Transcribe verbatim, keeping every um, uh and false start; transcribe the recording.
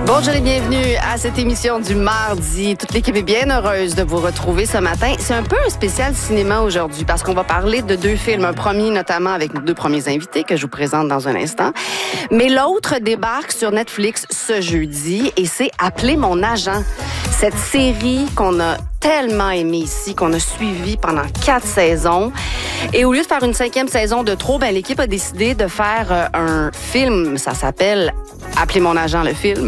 Bonjour et bienvenue à cette émission du mardi. Toute l'équipe est bien heureuse de vous retrouver ce matin. C'est un peu un spécial cinéma aujourd'hui parce qu'on va parler de deux films. Un premier notamment avec nos deux premiers invités que je vous présente dans un instant. Mais l'autre débarque sur Netflix ce jeudi et c'est Appelez mon agent. Cette série qu'on a tellement aimé ici, qu'on a suivi pendant quatre saisons. Et au lieu de faire une cinquième saison de trop, ben l'équipe a décidé de faire euh, un film. Ça s'appelle Appelez mon agent, le film.